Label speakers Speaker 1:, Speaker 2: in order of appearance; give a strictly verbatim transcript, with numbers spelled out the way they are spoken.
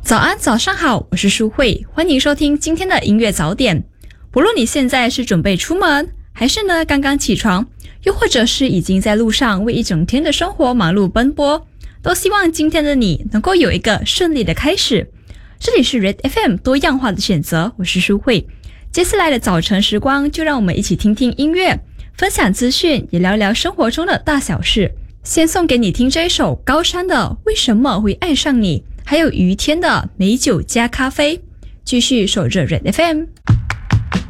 Speaker 1: 早安，早上好，我是舒慧，欢迎收听今天的音乐早点。不论你现在是准备出门，还是呢刚刚起床，又或者是已经在路上为一整天的生活忙碌奔波，都希望今天的你能够有一个顺利的开始。这里是 Red F M 多样化的选择，我是舒慧。接下来的早晨时光，就让我们一起听听音乐，分享资讯，也聊聊生活中的大小事。先送给你听这一首高山的《为什么会爱上你》，还有于天的《美酒加咖啡》。继续守着 Red F M。